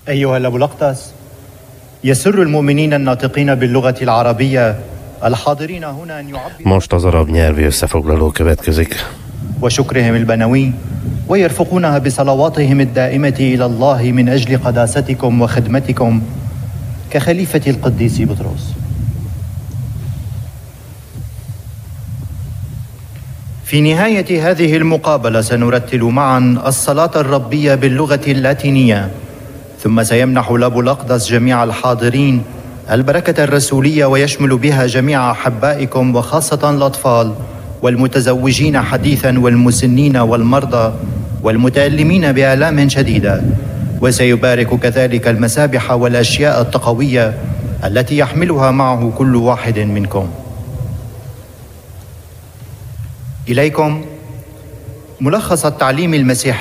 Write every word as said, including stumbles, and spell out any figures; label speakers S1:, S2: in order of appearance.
S1: أيها الأبولقطس، يسر المؤمنين الناطقين باللغة العربية الحاضرين هنا أن يعبروا
S2: Most az arab nyelvi összefoglaló következik.
S1: وشكرهم البنوي ويرفقونها بصلواتهم الدائمة إلى الله من أجل قداستكم وخدمتكم كخليفة القديس بطرس. في نهاية هذه المقابلة سنرتل معا الصلاة الربية باللغة اللاتينية، ثم سيمنح الأبولقطس جميع الحاضرين البركة الرسولية، ويشمل بها جميع أحبائكم وخاصة الأطفال والمتزوجين حديثا والمسنين والمرضى والمتألمين بآلام شديدة، وسيبارك كذلك المسابح والأشياء التقوية التي يحملها معه كل واحد منكم. إليكم ملخص التعليم المسيحي